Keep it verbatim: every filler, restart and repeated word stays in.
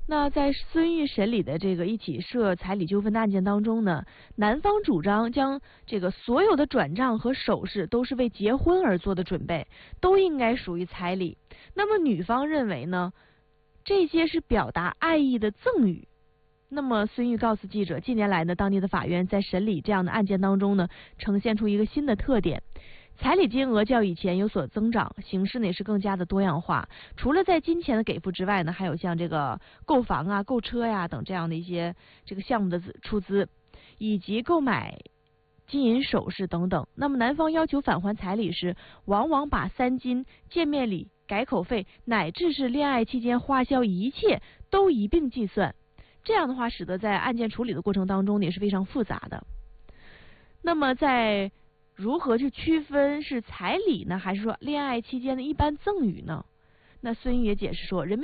那在孙玉审理的这个一起涉彩礼纠纷的案件当中呢，男方主张将这个所有的转账和首饰都是为结婚而做的准备，都应该属于彩礼。那么女方认为呢，这些是表达爱意的赠与。那么孙玉告诉记者，近年来呢，当地的法院在审理这样的案件当中呢，呈现出一个新的特点。彩礼金额较以前有所增长，形式呢也是更加的多样化。除了在金钱的给付之外呢，还有像这个购房啊、购车呀等这样的一些这个项目的出资，以及购买金银首饰等等。那么男方要求返还彩礼时，往往把三金、见面礼、改口费，乃至是恋爱期间花销一切都一并计算。这样的话，使得在案件处理的过程当中也是非常复杂的。那么在如何去区分是彩礼呢，还是说恋爱期间的一般赠与呢？那孙玉也解释说，人民